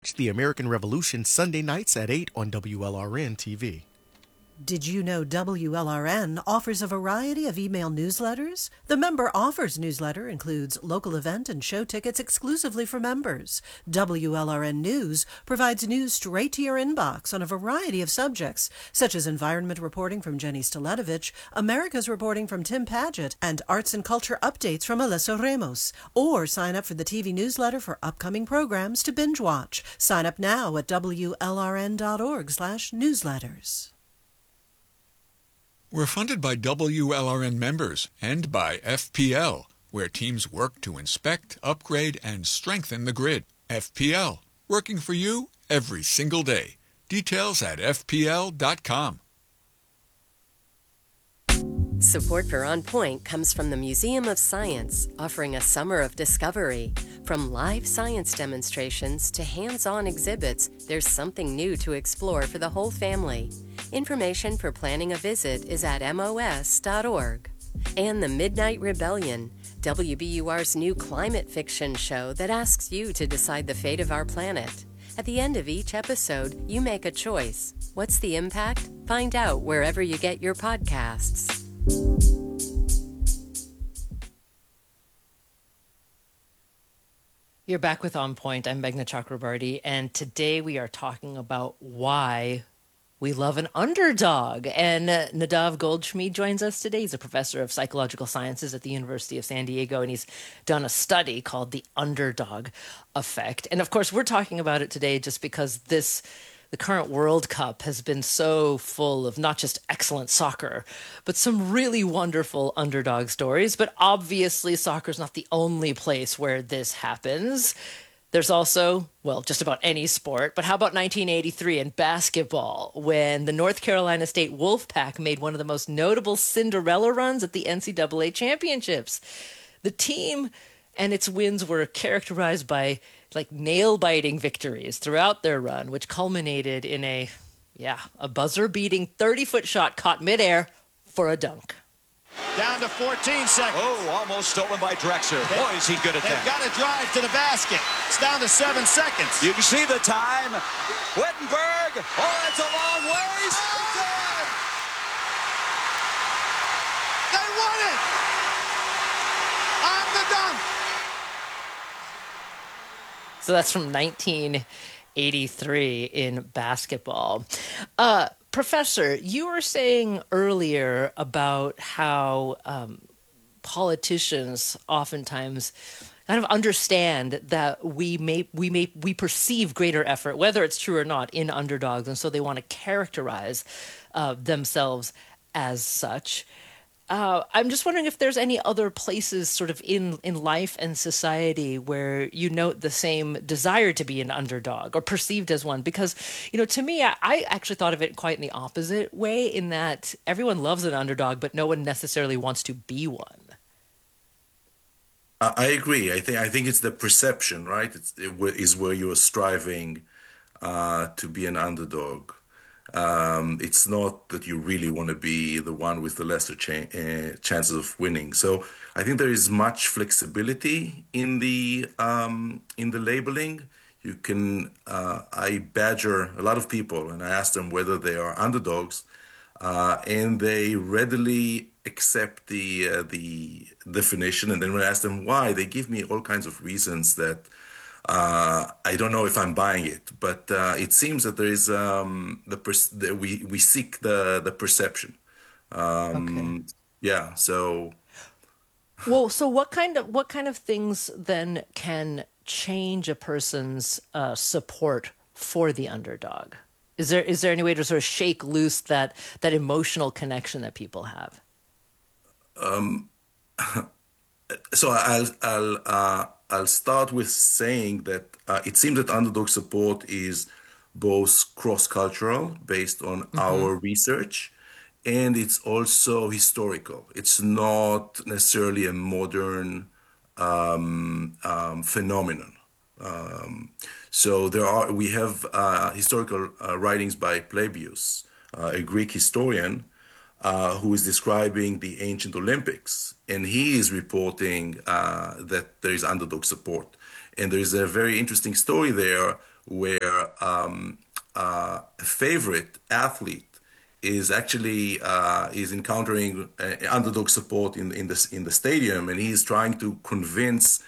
Watch The American Revolution Sunday nights at 8 on WLRN TV. Did you know WLRN offers a variety of email newsletters? The Member Offers newsletter includes local event and show tickets exclusively for members. WLRN News provides news straight to your inbox on a variety of subjects, such as environment reporting from Jenny Staletovich, America's reporting from Tim Paget, and arts and culture updates from Alessio Ramos. Or sign up for the TV newsletter for upcoming programs to binge watch. Sign up now at WLRN.org/newsletters. We're funded by WLRN members and by FPL, where teams work to inspect, upgrade, and strengthen the grid. FPL, working for you every single day. Details at fpl.com. Support for On Point comes from the Museum of Science, offering a summer of discovery. From live science demonstrations to hands-on exhibits, there's something new to explore for the whole family. Information for planning a visit is at mos.org. And The Midnight Rebellion, WBUR's new climate fiction show that asks you to decide the fate of our planet. At the end of each episode, you make a choice. What's the impact? Find out wherever you get your podcasts. You're back with On Point. I'm Meghna Chakrabarty, and today we are talking about why we love an underdog. And Nadav Goldschmied joins us today. He's a professor of psychological sciences at the University of San Diego, and he's done a study called the underdog effect. And of course, we're talking about it today just because the current World Cup has been so full of not just excellent soccer, but some really wonderful underdog stories. But obviously, soccer is not the only place where this happens. There's also, well, just about any sport. But how about 1983 in basketball, when the North Carolina State Wolfpack made one of the most notable Cinderella runs at the NCAA championships? The team and its wins were characterized by nail-biting victories throughout their run, which culminated in a buzzer-beating 30-foot shot caught midair for a dunk. Down to 14 seconds. Oh, almost stolen by Drexler. Boy, is he good at that. They've got to drive to the basket. It's down to 7 seconds. You can see the time. Wittenberg. Oh, that's a long ways. They won it. On the dunk. So that's from 1983 in basketball. Professor, you were saying earlier about how politicians oftentimes kind of understand that we perceive greater effort, whether it's true or not, in underdogs, and so they want to characterize themselves as such. I'm just wondering if there's any other places sort of in life and society where you note the same desire to be an underdog or perceived as one. Because, to me, I actually thought of it quite in the opposite way, in that everyone loves an underdog, but no one necessarily wants to be one. I agree. I think it's the perception, right? It is where you're striving to be an underdog. It's not that you really want to be the one with the lesser chances of winning. So I think there is much flexibility in the labeling. You can I badger a lot of people and I ask them whether they are underdogs, and they readily accept the definition. And then when I ask them why, they give me all kinds of reasons that I don't know if I'm buying it, but it seems that there is we seek the perception. Okay. Yeah. So. Well, so what kind of things then can change a person's support for the underdog? Is there any way to sort of shake loose that emotional connection that people have? So I'll start with saying that it seems that underdog support is both cross-cultural, based on our research, and it's also historical. It's not necessarily a modern phenomenon. So we have historical writings by Polybius, a Greek historian, who is describing the ancient Olympics, and he is reporting that there is underdog support. And there is a very interesting story there where a favorite athlete is actually is encountering underdog support in the stadium, and he's trying to convince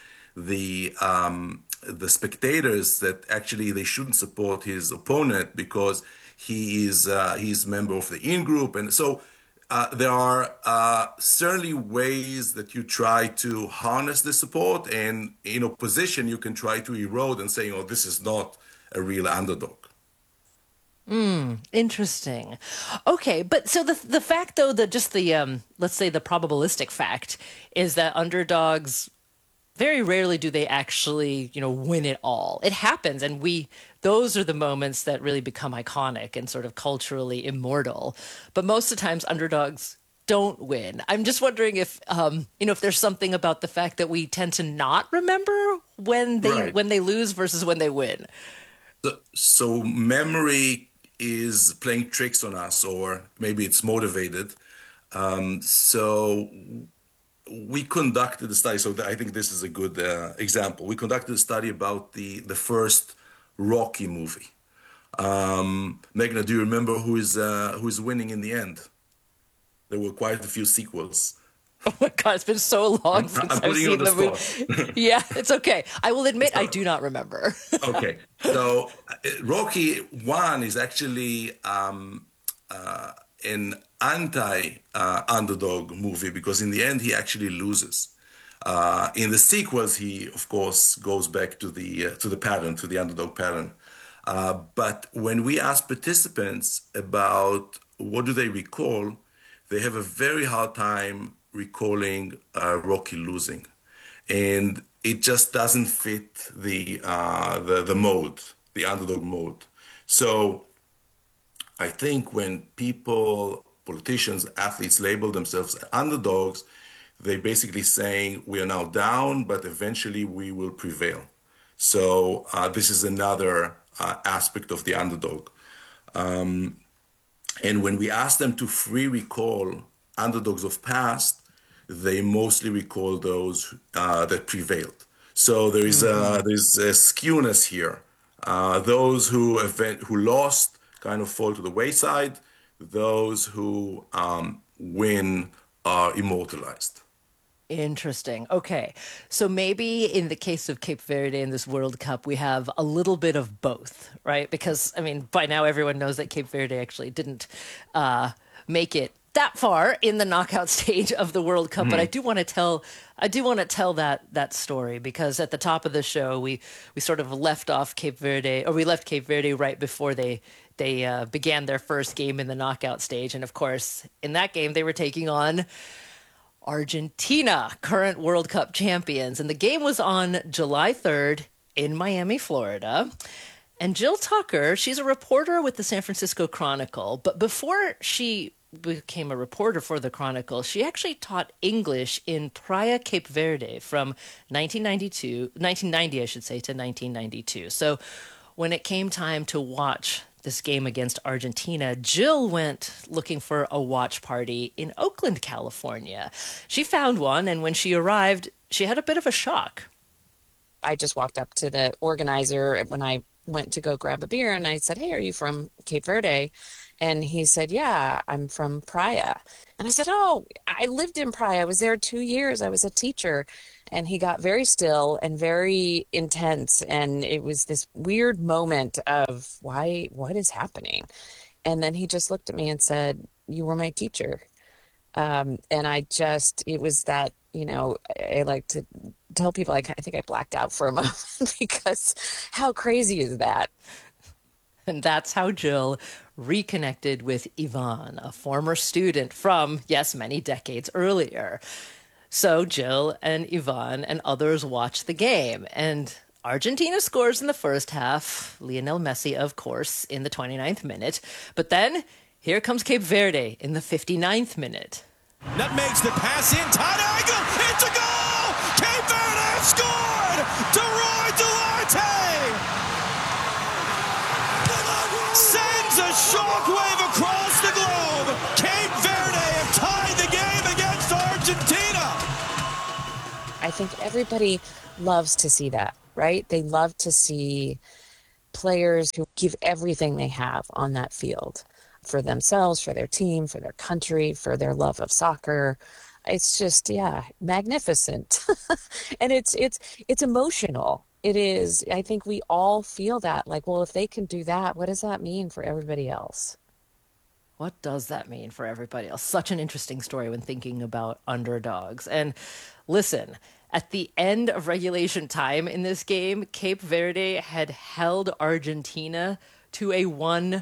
the spectators that actually they shouldn't support his opponent because he's member of the in group, and so there are certainly ways that you try to harness the support, and in opposition you can try to erode and say, oh, this is not a real underdog. Interesting. Okay, but so the fact though that just the let's say the probabilistic fact is that underdogs very rarely do they actually, win it all. It happens, and those are the moments that really become iconic and sort of culturally immortal. But most of the times underdogs don't win. I'm just wondering if if there's something about the fact that we tend to not remember when they lose versus when they win. So memory is playing tricks on us, or maybe it's motivated. So we conducted a study. So I think this is a good example. We conducted a study about the first Rocky movie. Meghna, do you remember who is winning in the end? There were quite a few sequels. Oh my God, it's been so long since I've seen the movie. Yeah, it's okay. I will admit I do not remember. Okay. So Rocky 1 is actually an anti-underdog movie because in the end he actually loses. In the sequels, he of course goes back to the pattern, to the underdog pattern. But when we ask participants about what do they recall, they have a very hard time recalling Rocky losing, and it just doesn't fit the mode, the underdog mode. So I think when politicians, athletes label themselves underdogs, they're basically saying we are now down, but eventually we will prevail. So this is another aspect of the underdog. And when we ask them to free recall underdogs of past, they mostly recall those that prevailed. So there's a skewness here. Those who lost kind of fall to the wayside. Those who win are immortalized. Interesting. Okay. So maybe in the case of Cape Verde in this World Cup, we have a little bit of both, right? Because, by now everyone knows that Cape Verde actually didn't make it that far in the knockout stage of the World Cup. But I do want to tell that story because at the top of the show, we sort of left Cape Verde right before they began their first game in the knockout stage. And of course, in that game, they were taking on Argentina, current World Cup champions. And the game was on July 3rd in Miami, Florida. And Jill Tucker, she's a reporter with the San Francisco Chronicle. But before she became a reporter for the Chronicle, she actually taught English in Praia, Cape Verde from 1990, I should say, to 1992. So when it came time to watch this game against Argentina, Jill went looking for a watch party in Oakland, California. She found one, and when she arrived, she had a bit of a shock. I just walked up to the organizer when I went to go grab a beer, and I said, "Hey, are you from Cape Verde?" And he said, "Yeah, I'm from Praia." And I said, "Oh, I lived in Praia. I was there 2 years. I was a teacher." And he got very still and very intense. And it was this weird moment of what is happening? And then he just looked at me and said, "You were my teacher." And it was that, I like to tell people, I think I blacked out for a moment because how crazy is that? And that's how Jill reconnected with Ivan, a former student from, yes, many decades earlier. So Jill and Ivan and others watch the game, and Argentina scores in the first half. Lionel Messi, of course, in the 29th minute. But then here comes Cape Verde in the 59th minute. Nutmegs the pass in, tight angle, it's a goal! Cape Verde have scored! DeRoy Duarte! Sends a shockwave across the globe! Cape Verde have tied the game against Argentina! I think everybody loves to see that, right? They love to see players who give everything they have on that field for themselves, for their team, for their country, for their love of soccer. It's just, yeah, magnificent. And it's emotional. It is. I think we all feel that. Like, well, if they can do that, what does that mean for everybody else? What does that mean for everybody else? Such an interesting story when thinking about underdogs. And listen, at the end of regulation time in this game, Cape Verde had held Argentina to a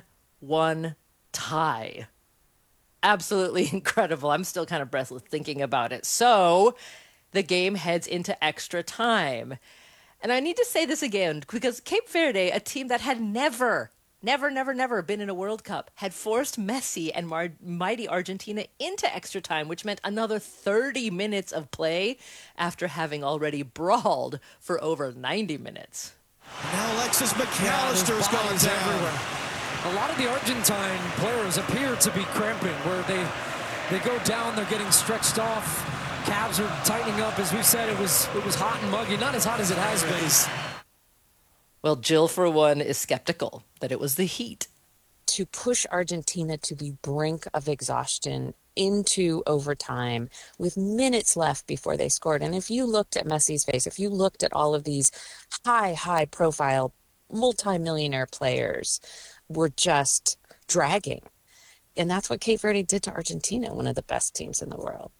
1-1 tie. Absolutely incredible. I'm still kind of breathless thinking about it. So the game heads into extra time. And I need to say this again, because Cape Verde, a team that had never been in a World Cup, had forced Messi and mighty Argentina into extra time, which meant another 30 minutes of play after having already brawled for over 90 minutes. Now Alexis McAllister's gone down. Everywhere. A lot of the Argentine players appear to be cramping, where they go down, they're getting stretched off. Calves are tightening up. As we said, it was hot and muggy, not as hot as it has been. Well, Jill, for one, is skeptical that it was the heat. To push Argentina to the brink of exhaustion into overtime with minutes left before they scored. And if you looked at Messi's face, if you looked at all of these high profile multimillionaire players were just dragging. And that's what Cape Verde did to Argentina, one of the best teams in the world.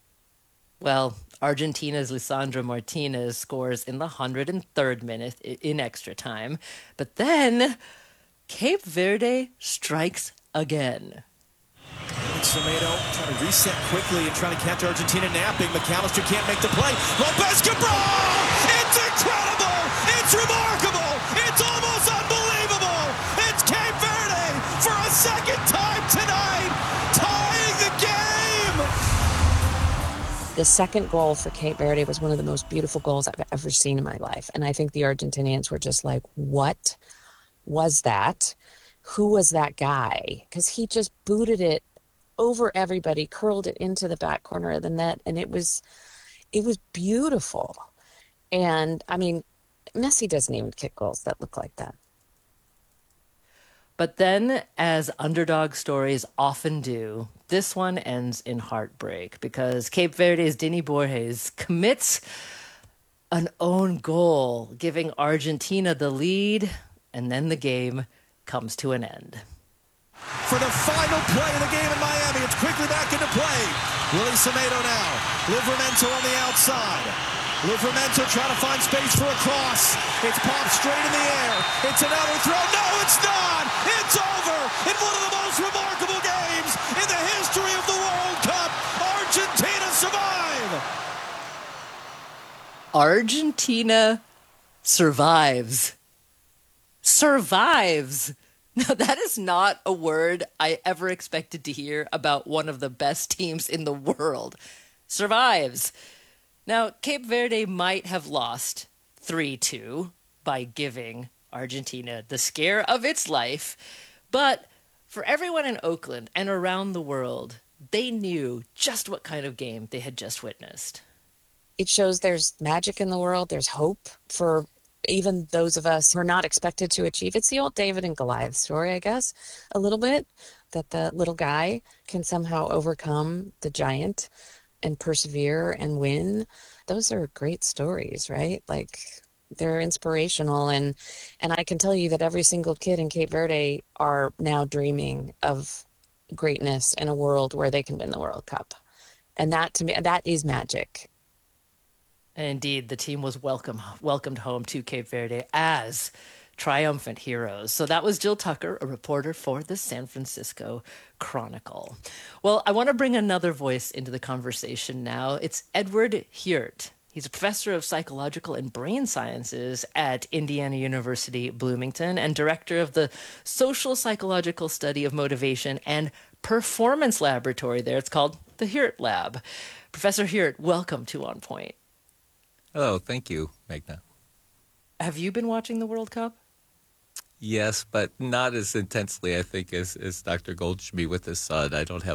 Well, Argentina's Lisandro Martinez scores in the 103rd minute in extra time. But then Cape Verde strikes again. Semedo trying to reset quickly and trying to catch Argentina napping. McAllister can't make the play. Lopez Cabral! It's incredible! It's remarkable! It's almost unbelievable! It's Cape Verde for a second time tonight, tying the game! The second goal for Cape Verde was one of the most beautiful goals I've ever seen in my life. And I think the Argentinians were just like, what was that? Who was that guy? Because he just booted it over everybody, curled it into the back corner of the net. And it was beautiful. And I mean, Messi doesn't even kick goals that look like that. But then, as underdog stories often do, this one ends in heartbreak because Cape Verde's Dini Borges commits an own goal, giving Argentina the lead, and then the game comes to an end. For the final play of the game in Miami, it's quickly back into play. Willie Semedo now. Livramento on the outside. Livramento trying to find space for a cross. It's popped straight in the air. It's another throw. No, it's not. It's over. In one of the most remarkable games in the history of the World Cup, Argentina survive. Argentina survives. Survives. Now, that is not a word I ever expected to hear about one of the best teams in the world. Survives. Now, Cape Verde might have lost 3-2 by giving Argentina the scare of its life, but for everyone in Oakland and around the world, they knew just what kind of game they had just witnessed. It shows there's magic in the world. There's hope for even those of us who are not expected to achieve. It's the old David and Goliath story, I guess, a little bit, that the little guy can somehow overcome the giant and persevere and win. Those are great stories, right? Like, they're inspirational. And I can tell you that every single kid in Cape Verde are now dreaming of greatness in a world where they can win the World Cup. And that, to me, that is magic. And indeed, the team was welcomed home to Cape Verde as triumphant heroes. So that was Jill Tucker, a reporter for the San Francisco Chronicle. Well, I want to bring another voice into the conversation now. It's Edward Heert. He's a professor of psychological and brain sciences at Indiana University, Bloomington, and director of the Social Psychological Study of Motivation and Performance Laboratory there. It's called the Heert Lab. Professor Heert, welcome to On Point. Hello, thank you, Meghna. Have you been watching the World Cup? Yes, but not as intensely, I think, as Dr. Goldschmidt with his son. I don't have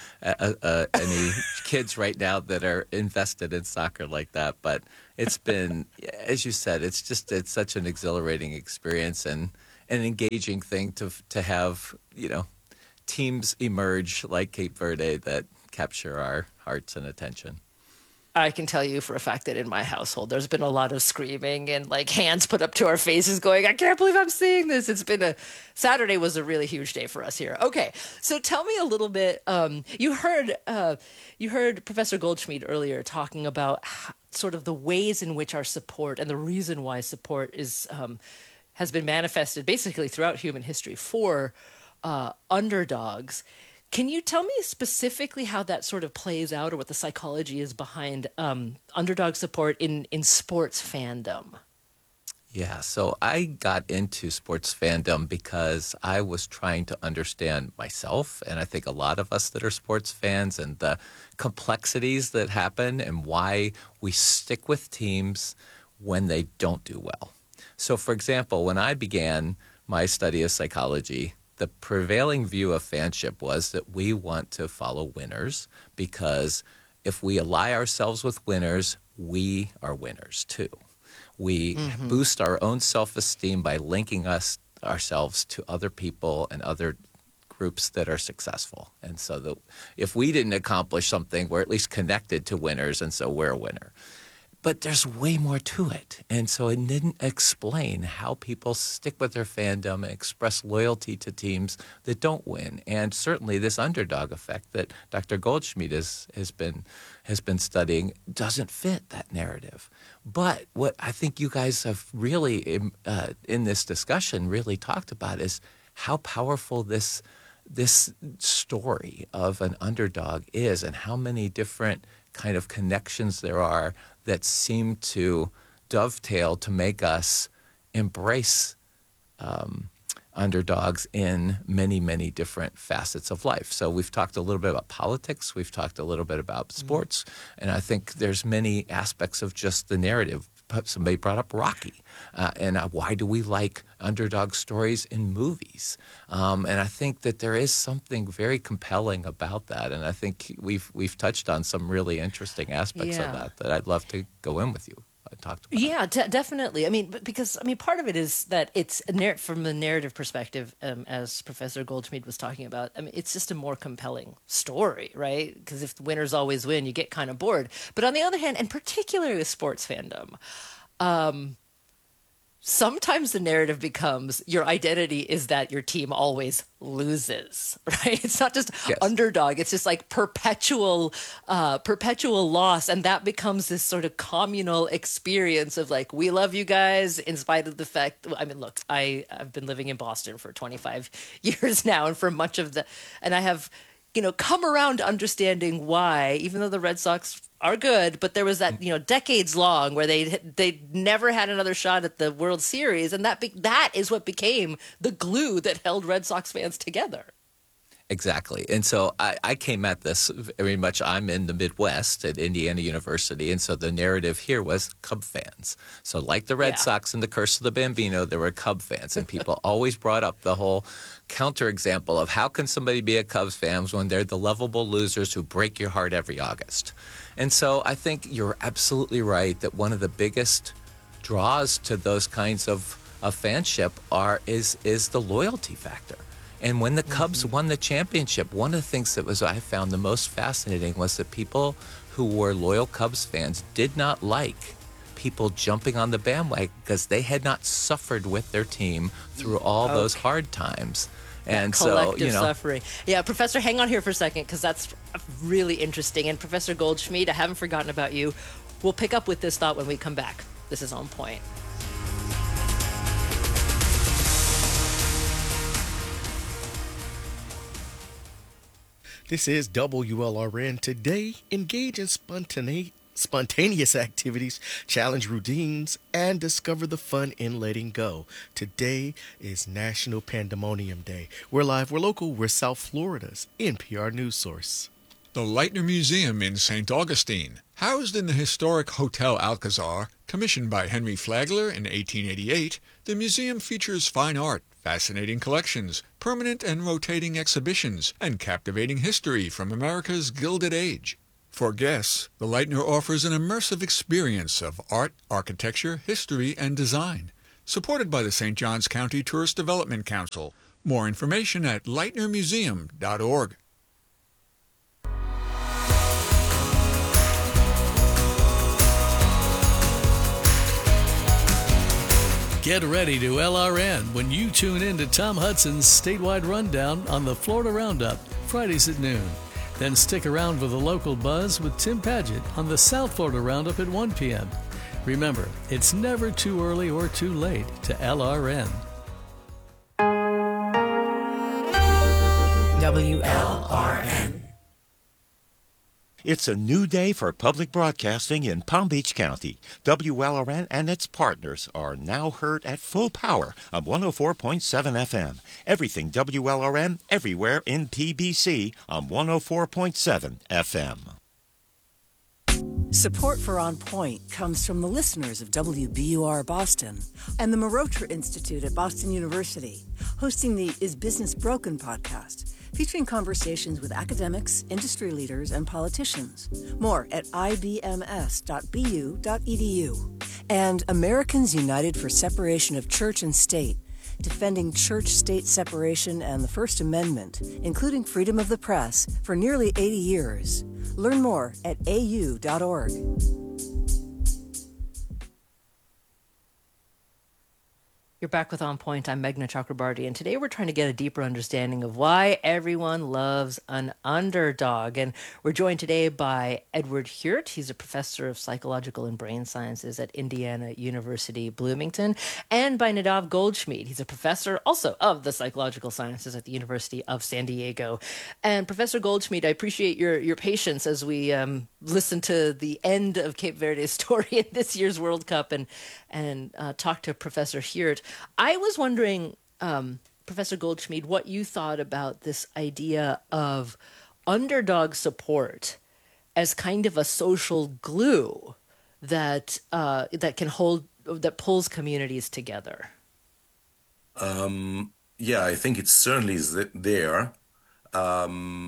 any kids right now that are invested in soccer like that. But it's been, as you said, it's such an exhilarating experience and an engaging thing to have, teams emerge like Cape Verde that capture our hearts and attention. I can tell you for a fact that in my household, there's been a lot of screaming and like hands put up to our faces going, I can't believe I'm seeing this. Saturday was a really huge day for us here. Okay. So tell me a little bit, you heard Professor Goldschmidt earlier talking about sort of the ways in which our support and the reason why support has been manifested basically throughout human history for underdogs. Can you tell me specifically how that sort of plays out or what the psychology is behind underdog support in sports fandom? Yeah, so I got into sports fandom because I was trying to understand myself, and I think a lot of us that are sports fans, and the complexities that happen and why we stick with teams when they don't do well. So, for example, when I began my study of psychology, the prevailing view of fanship was that we want to follow winners because if we ally ourselves with winners, we are winners too. We boost our own self-esteem by linking ourselves to other people and other groups that are successful. And so that if we didn't accomplish something, we're at least connected to winners, and so we're a winner. But there's way more to it. And so it didn't explain how people stick with their fandom and express loyalty to teams that don't win. And certainly this underdog effect that Dr. Goldschmidt has been studying doesn't fit that narrative. But what I think you guys have really, in this discussion, really talked about is how powerful this story of an underdog is and how many different kind of connections there are that seem to dovetail to make us embrace underdogs in many, many different facets of life. So we've talked a little bit about politics. We've talked a little bit about sports. And I think there's many aspects of just the narrative. Somebody brought up Rocky. And why do we like underdog stories in movies? And I think that there is something very compelling about that. And I think we've touched on some really interesting aspects of that I'd love to go in with you. Talked about. Yeah, definitely. I mean, because part of it is that it's from the narrative perspective, as Professor Goldschmidt was talking about. I mean, it's just a more compelling story, right? Because if the winners always win, you get kind of bored. But on the other hand, and particularly with sports fandom, sometimes the narrative becomes your identity is that your team always loses, right? It's not just underdog. It's just like perpetual loss. And that becomes this sort of communal experience of like, we love you guys in spite of the fact, I mean, look, I've been living in Boston for 25 years now. And for much of and I have, come around to understanding why, even though the Red Sox are good, but there was that, decades long where they never had another shot at the World Series. And that is what became the glue that held Red Sox fans together. Exactly. And so I came at this very much. I'm in the Midwest at Indiana University. And so the narrative here was Cub fans. So like the Red Sox and the Curse of the Bambino, there were Cub fans. And people always brought up the whole counterexample of how can somebody be a Cubs fan when they're the lovable losers who break your heart every August. And so I think you're absolutely right that one of the biggest draws to those kinds of fanship is the loyalty factor. And when the Cubs won the championship, one of the things that I found the most fascinating was that people who were loyal Cubs fans did not like people jumping on the bandwagon because they had not suffered with their team through all those hard times. And collective suffering. Yeah, Professor, hang on here for a second because that's really interesting. And Professor Goldschmidt, I haven't forgotten about you. We'll pick up with this thought when we come back. This is On Point. This is WLRN. Today, engage in spontaneous activities, challenge routines, and discover the fun in letting go. Today is National Pandemonium Day. We're live, we're local, we're South Florida's NPR news source. The Leitner Museum in St. Augustine, housed in the historic Hotel Alcazar, commissioned by Henry Flagler in 1888, the museum features fine art, fascinating collections, permanent and rotating exhibitions, and captivating history from America's Gilded Age. For guests, the Leitner offers an immersive experience of art, architecture, history, and design, supported by the St. Johns County Tourist Development Council. More information at leitnermuseum.org. Get ready to LRN when you tune in to Tom Hudson's statewide rundown on the Florida Roundup, Fridays at noon. Then stick around for the local buzz with Tim Padgett on the South Florida Roundup at 1 p.m. Remember, it's never too early or too late to LRN. WLRN. It's a new day for public broadcasting in Palm Beach County. WLRN and its partners are now heard at full power on 104.7 FM. Everything WLRN, everywhere in PBC on 104.7 FM. Support for On Point comes from the listeners of WBUR Boston and the Marotra Institute at Boston University, hosting the Is Business Broken podcast, featuring conversations with academics, industry leaders, and politicians. More at ibms.bu.edu. And Americans United for Separation of Church and State, defending church-state separation and the First Amendment, including freedom of the press, for nearly 80 years. Learn more at au.org. You're back with On Point. I'm Meghna Chakrabarty, and today we're trying to get a deeper understanding of why everyone loves an underdog. And we're joined today by Edward Huert. He's a professor of psychological and brain sciences at Indiana University, Bloomington, and by Nadav Goldschmied. He's a professor also of the psychological sciences at the University of San Diego. And Professor Goldschmied, I appreciate your patience as we listen to the end of Cape Verde's story in this year's World Cup and talk to Professor Huert. I was wondering, Professor Goldschmied, what you thought about this idea of underdog support as kind of a social glue that that pulls communities together. Yeah, I think it certainly is there. I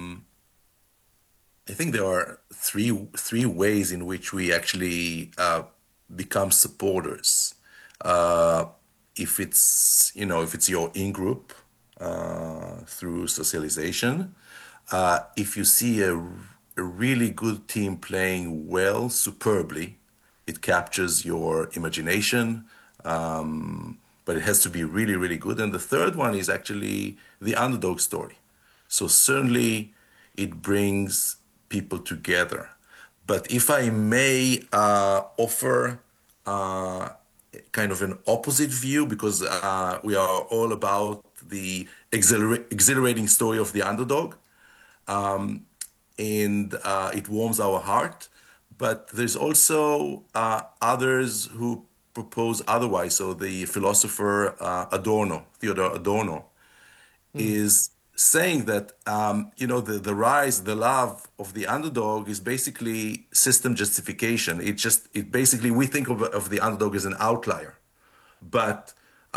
think there are three ways in which we actually become supporters. If it's your in-group through socialization, if you see a really good team playing well, superbly, it captures your imagination, but it has to be really, really good. And the third one is actually the underdog story. So certainly it brings people together. But if I may offer kind of an opposite view, because we are all about the exhilarating story of the underdog, and it warms our heart. But there's also others who propose otherwise. So the philosopher Theodor Adorno, is saying that the rise, the love of the underdog is basically system justification. It basically, we think of the underdog as an outlier, but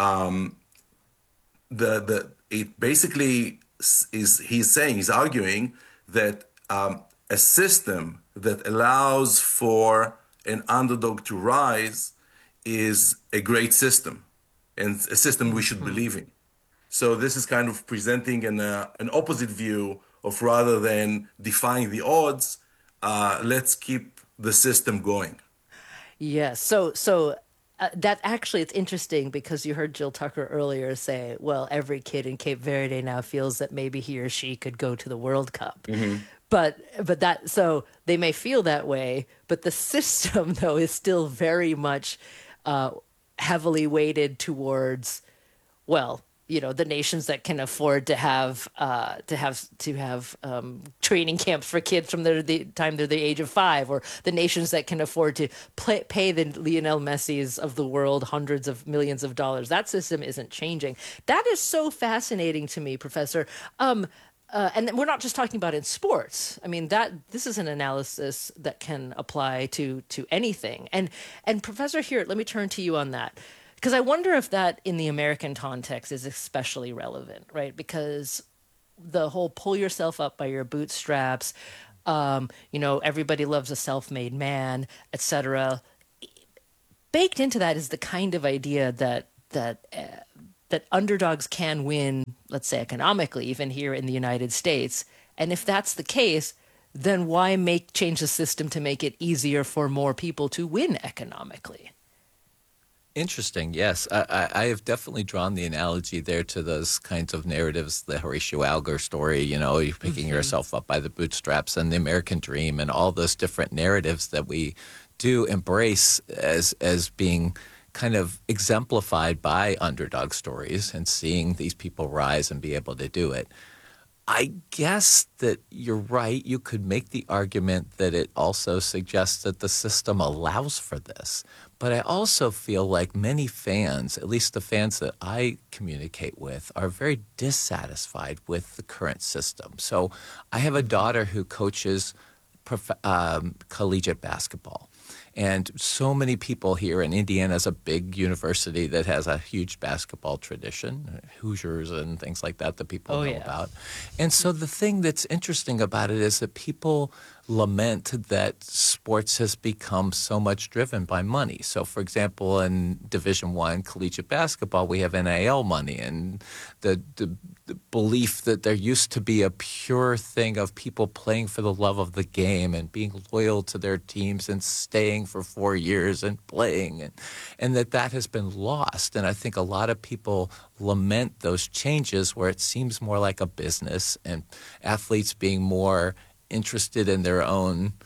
it basically he's arguing that a system that allows for an underdog to rise is a great system, and a system we should believe in. So this is kind of presenting an opposite view of, rather than defying the odds, let's keep the system going. Yes. So that actually, it's interesting because you heard Jill Tucker earlier say, well, every kid in Cape Verde now feels that maybe he or she could go to the World Cup. Mm-hmm. But so they may feel that way, but the system, though, is still very much heavily weighted towards, well, the nations that can afford to have training camps for kids from the time they're the age of 5, or the nations that can afford to pay the Lionel Messis of the world hundreds of millions of dollars. That system isn't changing. That is so fascinating to me, Professor. And we're not just talking about in sports. I mean, this is an analysis that can apply to anything. And Professor Huert, let me turn to you on that. Because I wonder if that in the American context is especially relevant, right? Because the whole pull yourself up by your bootstraps, everybody loves a self-made man, etc. Baked into that is the kind of idea that underdogs can win, let's say economically, even here in the United States. And if that's the case, then why change the system to make it easier for more people to win economically? Interesting. Yes, I have definitely drawn the analogy there to those kinds of narratives, the Horatio Alger story, you're picking yourself up by the bootstraps, and the American dream, and all those different narratives that we do embrace as being kind of exemplified by underdog stories and seeing these people rise and be able to do it. I guess that you're right. You could make the argument that it also suggests that the system allows for this. But I also feel like many fans, at least the fans that I communicate with, are very dissatisfied with the current system. So I have a daughter who coaches collegiate basketball. And so many people here, and Indiana is a big university that has a huge basketball tradition, Hoosiers and things like that people know about. And so the thing that's interesting about it is that people lament that sports has become so much driven by money. So, for example, in Division I collegiate basketball, we have NIL money, and the belief that there used to be a pure thing of people playing for the love of the game and being loyal to their teams and staying for 4 years and playing, and that has been lost. And I think a lot of people lament those changes where it seems more like a business and athletes being more interested in their own,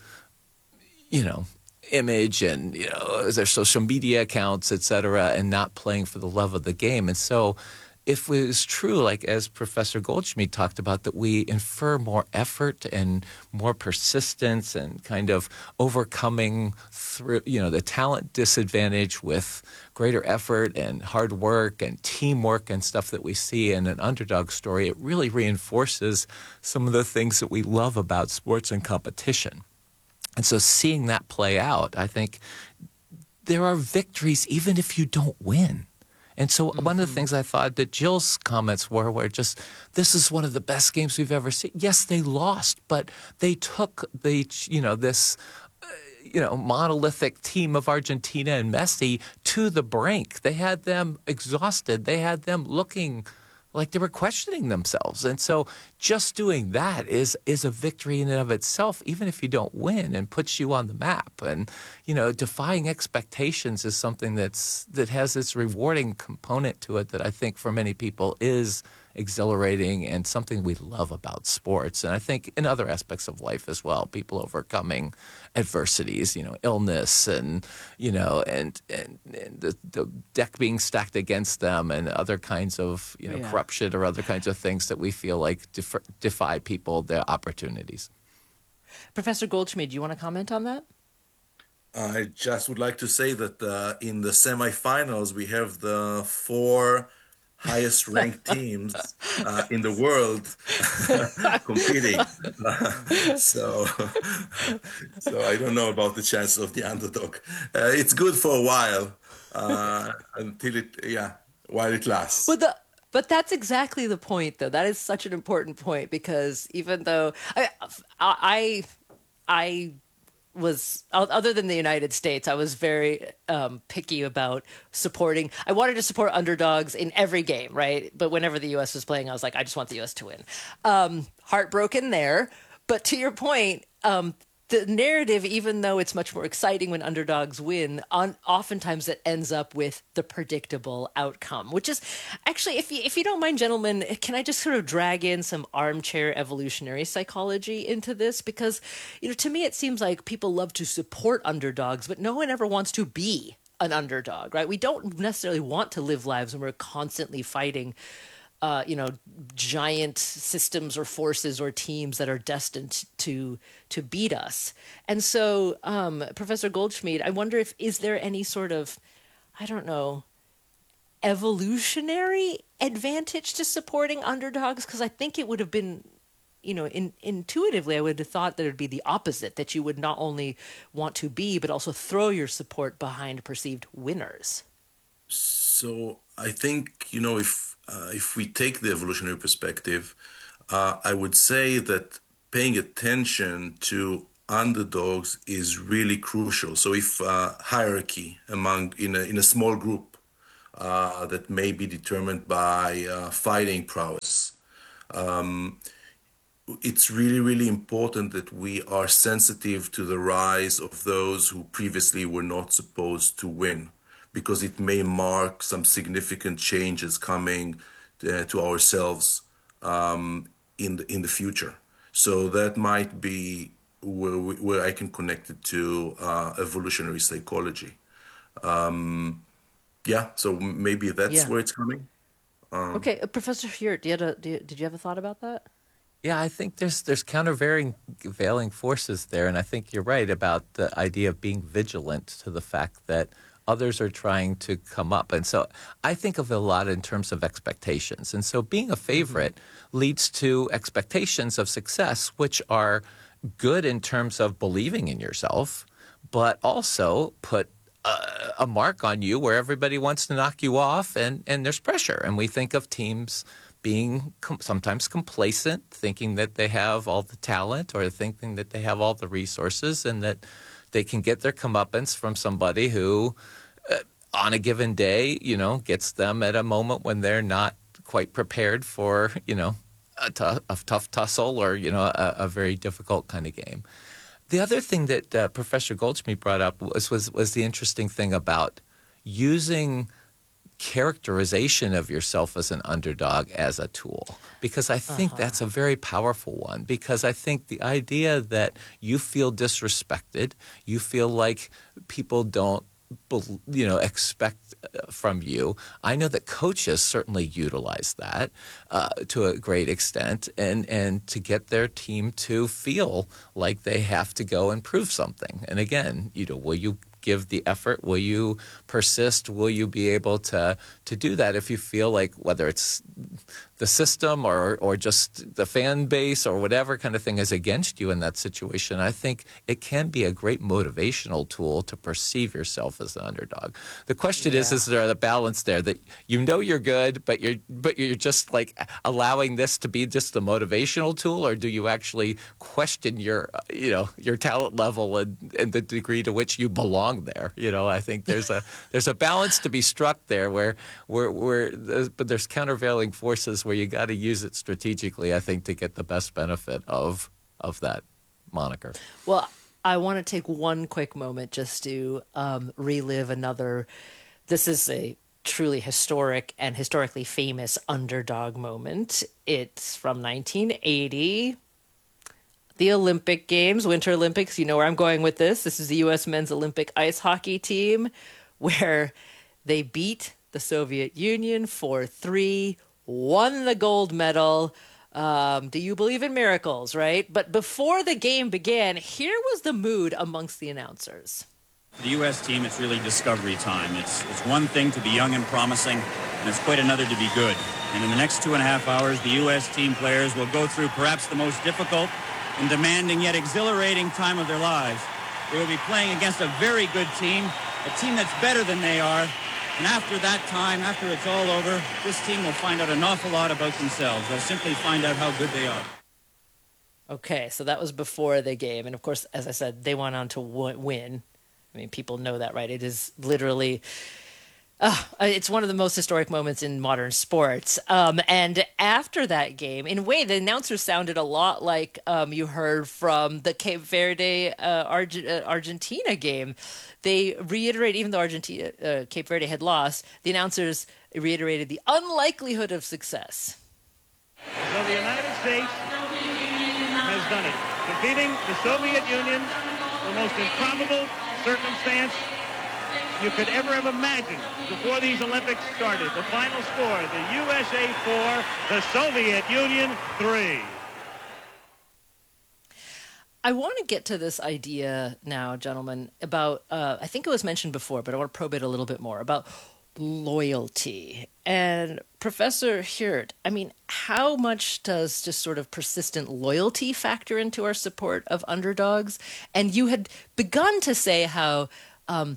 image and, their social media accounts, et cetera, and not playing for the love of the game. And so if it was true, like as Professor Goldschmidt talked about, that we infer more effort and more persistence and kind of overcoming through, the talent disadvantage with greater effort and hard work and teamwork and stuff that we see in an underdog story, it really reinforces some of the things that we love about sports and competition. And so seeing that play out, I think there are victories even if you don't win. And so one of the things I thought that Jill's comments were just, this is one of the best games we've ever seen. Yes, they lost, but they took this monolithic team of Argentina and Messi to the brink. They had them exhausted. They had them looking like they were questioning themselves. And so just doing that is a victory in and of itself, even if you don't win, and puts you on the map. And, defying expectations is something that has this rewarding component to it that I think for many people is exhilarating and something we love about sports. And I think in other aspects of life as well, people overcoming adversities, illness and, and the deck being stacked against them and other kinds of, corruption or other kinds of things that we feel like defy people their opportunities. Professor Goldschmidt, do you want to comment on that? I just would like to say that in the semifinals, we have the 4 highest ranked teams in the world competing. So I don't know about the chances of the underdog. It's good for a while while it lasts. But that's exactly the point, though. That is such an important point, because even though I was, other than the United States, I was very picky about supporting. I wanted to support underdogs in every game, right? But whenever the U.S. was playing, I was like, I just want the U.S. to win. Heartbroken there. But to your point, the narrative, even though it's much more exciting when underdogs win, oftentimes it ends up with the predictable outcome, which is actually, if you don't mind, gentlemen, can I just sort of drag in some armchair evolutionary psychology into this? Because, to me, it seems like people love to support underdogs, but no one ever wants to be an underdog, right? We don't necessarily want to live lives when we're constantly fighting giant systems or forces or teams that are destined to beat us. And so, Professor Goldschmidt, I wonder is there any sort of, evolutionary advantage to supporting underdogs? Because I think it would have been, intuitively, I would have thought that it would be the opposite, that you would not only want to be, but also throw your support behind perceived winners. So I think, if we take the evolutionary perspective, I would say that paying attention to underdogs is really crucial. So if hierarchy among in a small group that may be determined by fighting prowess, it's really, really important that we are sensitive to the rise of those who previously were not supposed to win, because it may mark some significant changes coming to ourselves in the future. So that might be where I can connect it to evolutionary psychology. Yeah, so maybe that's Yeah. where it's coming. Okay, Professor Heert, did you have a thought about that? Yeah, I think there's countervailing forces there, and I think you're right about the idea of being vigilant to the fact that others are trying to come up. And so I think of it a lot in terms of expectations. And so being a favorite leads to expectations of success, which are good in terms of believing in yourself, but also put a mark on you where everybody wants to knock you off, and there's pressure. And we think of teams being sometimes complacent, thinking that they have all the talent or thinking that they have all the resources and that they can get their comeuppance from somebody who, on a given day, gets them at a moment when they're not quite prepared for, a tough tussle or, a very difficult kind of game. The other thing that Professor Goldschmidt brought up was the interesting thing about using characterization of yourself as an underdog as a tool, because I think that's a very powerful one, because I think the idea that you feel disrespected, you feel like people don't expect from you. I know that coaches certainly utilize that to a great extent, and to get their team to feel like they have to go and prove something. And again, will you give the effort? Will you persist? Will you be able to do that if you feel like, whether it's the system or just the fan base or whatever kind of thing is against you in that situation? I think it can be a great motivational tool to perceive yourself as an underdog. The question is there a balance there that you're good, but you're just like allowing this to be just a motivational tool, or do you actually question your talent level and the degree to which you belong there? I think there's a balance to be struck there where but there's countervailing forces where you got to use it strategically, I think, to get the best benefit of that moniker. Well, I want to take one quick moment just to relive another. This is a truly historic and historically famous underdog moment. It's from 1980. The Olympic Games, Winter Olympics. You know where I'm going with this. This is the U.S. men's Olympic ice hockey team, where they beat the Soviet Union 4-3, won the gold medal. Do you believe in miracles, right? But before the game began, here was the mood amongst the announcers. For the U.S. team, it's really discovery time. It's one thing to be young and promising, and it's quite another to be good. And in the next 2.5 hours, the U.S. team players will go through perhaps the most difficult and demanding yet exhilarating time of their lives. They will be playing against a very good team, a team that's better than they are. And after that time, after it's all over, this team will find out an awful lot about themselves. They'll simply find out how good they are. Okay, so that was before the game. And of course, as I said, they went on to win. I mean, people know that, right? It is literally... it's one of the most historic moments in modern sports. And after that game, in a way, the announcers sounded a lot like you heard from the Cape Verde Argentina game. They reiterated, even though Cape Verde had lost, the announcers reiterated the unlikelihood of success. So the United States has done it, defeating the Soviet Union, the most improbable circumstance you could ever have imagined before these Olympics started. The final score, the USA 4, the Soviet Union 3. I want to get to this idea now, gentlemen, about, I think it was mentioned before, but I want to probe it a little bit more, about loyalty. And Professor Heert, I mean, how much does just sort of persistent loyalty factor into our support of underdogs? And you had begun to say how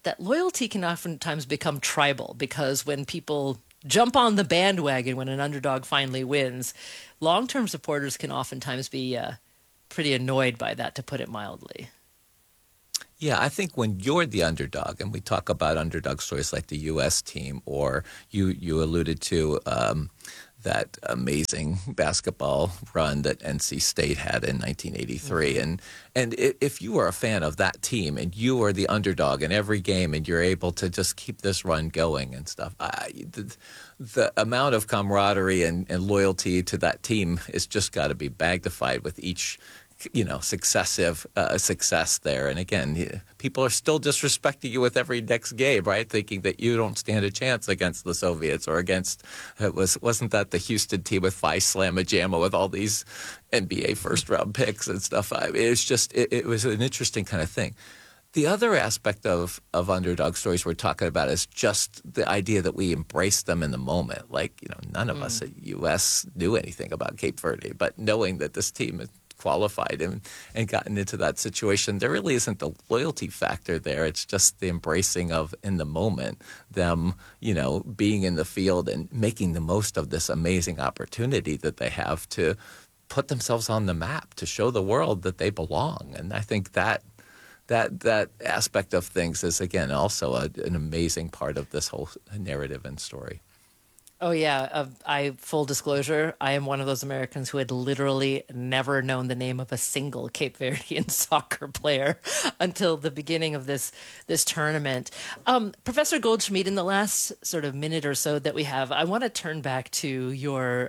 that loyalty can oftentimes become tribal, because when people jump on the bandwagon when an underdog finally wins, long-term supporters can oftentimes be pretty annoyed by that, to put it mildly. Yeah, I think when you're the underdog, and we talk about underdog stories like the U.S. team, or you alluded to that amazing basketball run that NC State had in 1983. Mm-hmm. And if you are a fan of that team and you are the underdog in every game and you're able to just keep this run going and stuff, the amount of camaraderie and loyalty to that team is just got to be magnified with each successive success there. And again, people are still disrespecting you with every next game, right? Thinking that you don't stand a chance against the Soviets or against, wasn't that the Houston team with Phi Slamma Jamma with all these NBA first round picks and stuff? It was an interesting kind of thing. The other aspect of underdog stories we're talking about is just the idea that we embrace them in the moment. Like, none of us at U.S. knew anything about Cape Verde, but knowing that this team is qualified and gotten into that situation, there really isn't the loyalty factor there. It's just the embracing of, in the moment, them, being in the field and making the most of this amazing opportunity that they have to put themselves on the map, to show the world that they belong. And I think that aspect of things is, again, also an amazing part of this whole narrative and story. Oh, yeah. Full disclosure, I am one of those Americans who had literally never known the name of a single Cape Verdean soccer player until the beginning of this tournament. Professor Goldschmied, in the last sort of minute or so that we have, I want to turn back to your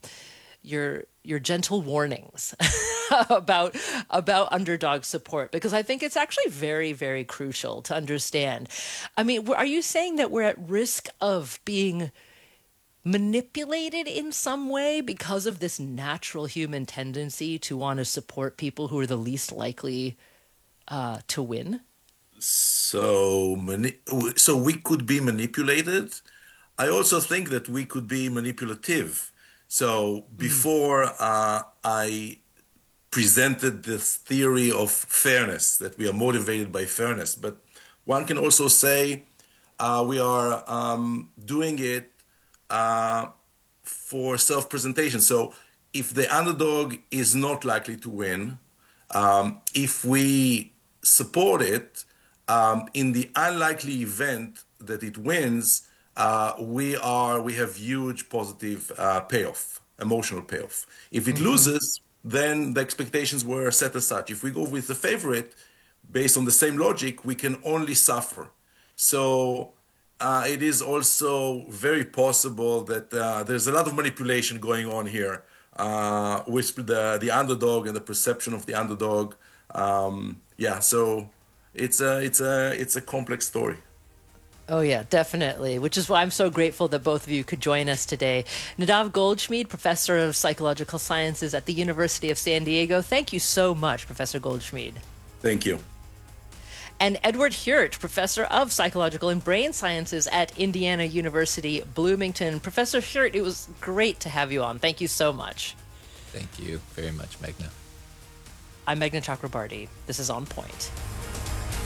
gentle warnings about underdog support, because I think it's actually very, very crucial to understand. I mean, are you saying that we're at risk of being manipulated in some way because of this natural human tendency to want to support people who are the least likely to win? So we could be manipulated. I also think that we could be manipulative. So before I presented this theory of fairness, that we are motivated by fairness, but one can also say we are doing it for self-presentation. So if the underdog is not likely to win, if we support it, in the unlikely event that it wins, we have huge positive payoff, emotional payoff. If it loses, then the expectations were set as such. If we go with the favorite, based on the same logic, we can only suffer. So it is also very possible that there's a lot of manipulation going on here with the underdog and the perception of the underdog. So it's a complex story. Oh, yeah, definitely, which is why I'm so grateful that both of you could join us today. Nadav Goldschmied, Professor of Psychological Sciences at the University of San Diego. Thank you so much, Professor Goldschmied. Thank you. And Edward Hurt, Professor of Psychological and Brain Sciences at Indiana University, Bloomington. Professor Hurt, it was great to have you on. Thank you so much. Thank you very much, Meghna. I'm Meghna Chakrabarty. This is On Point.